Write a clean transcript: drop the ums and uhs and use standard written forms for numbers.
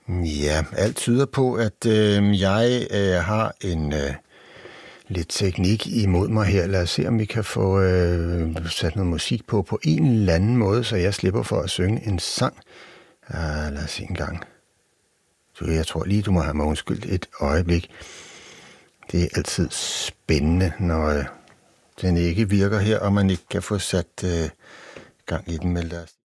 Ja, alt tyder på, at jeg har en lidt teknik imod mig her. Lad os se, om vi kan få sat noget musik på en eller anden måde, så jeg slipper for at synge en sang. Lad os se en gang. Jeg tror lige, du må have mig undskyldt et øjeblik. Det er altid spændende, når den ikke virker her, og man ikke kan få sat gang i den med deres.